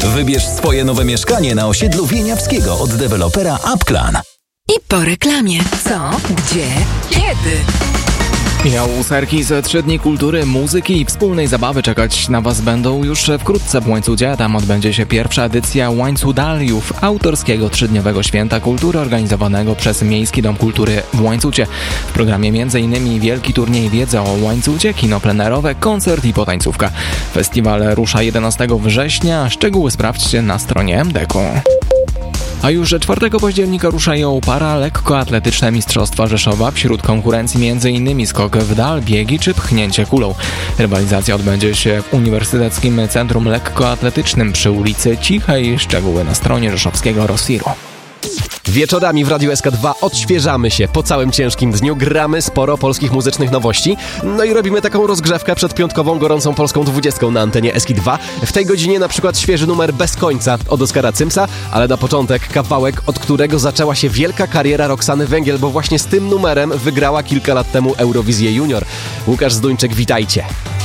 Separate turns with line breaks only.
Wybierz swoje nowe mieszkanie na osiedlu Wieniawskiego od dewelopera Upclan.
I po reklamie. Co? Gdzie? Kiedy?
Jałmużerki ze 3 dni kultury, muzyki i wspólnej zabawy czekać na Was będą już wkrótce w Łańcucie. Tam odbędzie się pierwsza edycja Łańcudaliów, autorskiego 3-dniowego święta kultury organizowanego przez Miejski Dom Kultury w Łańcucie. W programie m.in. wielki turniej wiedzy o Łańcucie, kino plenerowe, koncert i potańcówka. Festiwal rusza 11 września. Szczegóły sprawdźcie na stronie MDK-u. A już 4 października ruszają paralekkoatletyczne Mistrzostwa Rzeszowa. Wśród konkurencji m.in. skok w dal, biegi czy pchnięcie kulą. Rywalizacja odbędzie się w Uniwersyteckim Centrum Lekkoatletycznym przy ulicy Cichej. Szczegóły na stronie rzeszowskiego Rossiru.
Wieczorami w Radiu SK2 odświeżamy się. Po całym ciężkim dniu gramy sporo polskich muzycznych nowości. No i robimy taką rozgrzewkę przed piątkową gorącą polską 20 na antenie SK2. W tej godzinie na przykład świeży numer Bez końca od Oskara Cymsa, ale na początek kawałek, od którego zaczęła się wielka kariera Roxany Węgiel, bo właśnie z tym numerem wygrała kilka lat temu Eurowizję Junior. Łukasz Zduńczyk, witajcie.